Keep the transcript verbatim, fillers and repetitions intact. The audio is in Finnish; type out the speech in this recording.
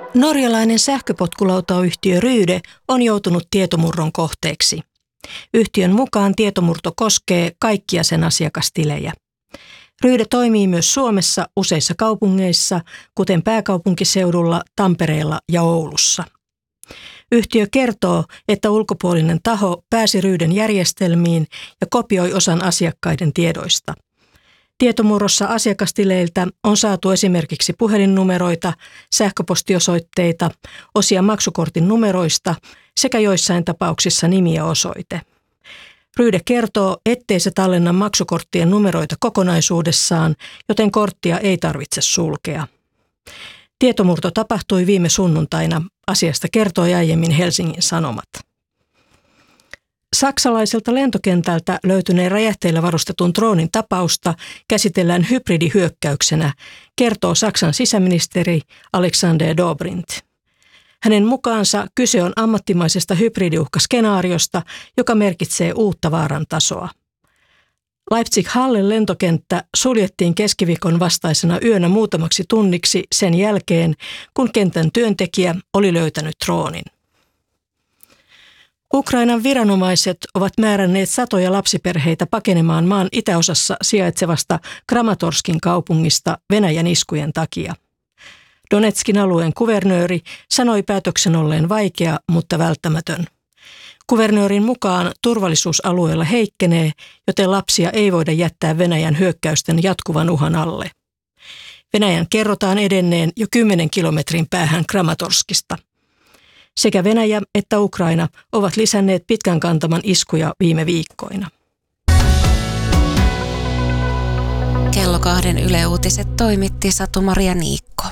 Norjalainen sähköpotkulautayhtiö Ryde on joutunut tietomurron kohteeksi. Yhtiön mukaan tietomurto koskee kaikkia sen asiakastilejä. Ryde toimii myös Suomessa useissa kaupungeissa, kuten pääkaupunkiseudulla, Tampereella ja Oulussa. Yhtiö kertoo, että ulkopuolinen taho pääsi Ryden järjestelmiin ja kopioi osan asiakkaiden tiedoista. Tietomurrossa asiakastileiltä on saatu esimerkiksi puhelinnumeroita, sähköpostiosoitteita, osia maksukortin numeroista sekä joissain tapauksissa nimi ja osoite. Ryde kertoo, ettei se tallenna maksukorttien numeroita kokonaisuudessaan, joten korttia ei tarvitse sulkea. Tietomurto tapahtui viime sunnuntaina. Asiasta kertoi aiemmin Helsingin Sanomat. Saksalaiselta lentokentältä löytyneen räjähteillä varustetun droonin tapausta käsitellään hybridihyökkäyksenä, kertoo Saksan sisäministeri Alexander Dobrindt. Hänen mukaansa kyse on ammattimaisesta hybridiuhkaskenaariosta, joka merkitsee uutta vaaran tasoa. Leipzig-Hallen lentokenttä suljettiin keskiviikon vastaisena yönä muutamaksi tunniksi sen jälkeen, kun kentän työntekijä oli löytänyt droonin. Ukrainan viranomaiset ovat määränneet satoja lapsiperheitä pakenemaan maan itäosassa sijaitsevasta Kramatorskin kaupungista Venäjän iskujen takia. Donetskin alueen kuvernööri sanoi päätöksen olleen vaikea, mutta välttämätön. Kuvernöörin mukaan turvallisuusalueella heikkenee, joten lapsia ei voida jättää Venäjän hyökkäysten jatkuvan uhan alle. Venäjän kerrotaan edenneen jo kymmenen kilometrin päähän Kramatorskista. Sekä Venäjä että Ukraina ovat lisänneet pitkän kantaman iskuja viime viikkoina. Kello kahden Yle Uutiset toimitti Satu-Maria Niikko.